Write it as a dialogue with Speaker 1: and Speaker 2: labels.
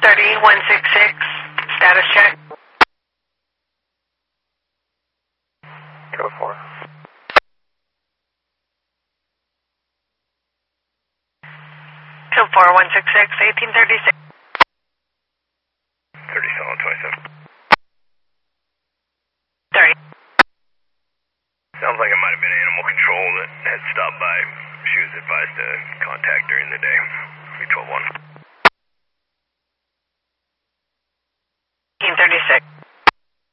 Speaker 1: 30166, status check.
Speaker 2: Go for it.
Speaker 1: 24166, 1836.
Speaker 2: 3727.
Speaker 1: 30.
Speaker 2: Sounds like it might have been animal control that had stopped by. She was advised to contact during the day. 3121.
Speaker 1: 1836.